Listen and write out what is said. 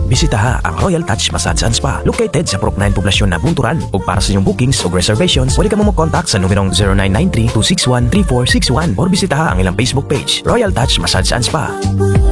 bisitaha ang Royal Touch Massage and Spa located sa Purok 9 poblasyon na Bunturan. Ug para sa inyong bookings o reservations, pwede ka mo mag-contact sa numerong 0993-261-3461 or bisitaha ang ilang Facebook page, Royal Touch Massage and Spa.